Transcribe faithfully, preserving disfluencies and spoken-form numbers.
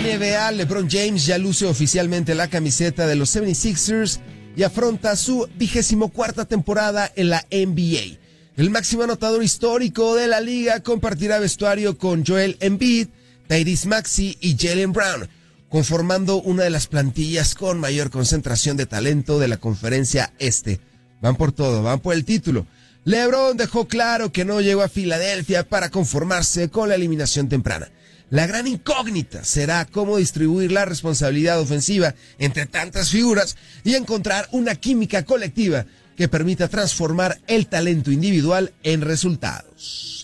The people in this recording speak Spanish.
N B A, LeBron James ya luce oficialmente la camiseta de los setenta y seis ers y afronta su vigésimo cuarta temporada en la N B A. El máximo anotador histórico de la liga compartirá vestuario con Joel Embiid, Tyrese Maxey y Jaylen Brown, conformando una de las plantillas con mayor concentración de talento de la conferencia este. Van por todo, van por el título. LeBron dejó claro que no llegó a Filadelfia para conformarse con la eliminación temprana. La gran incógnita será cómo distribuir la responsabilidad ofensiva entre tantas figuras y encontrar una química colectiva que permita transformar el talento individual en resultados.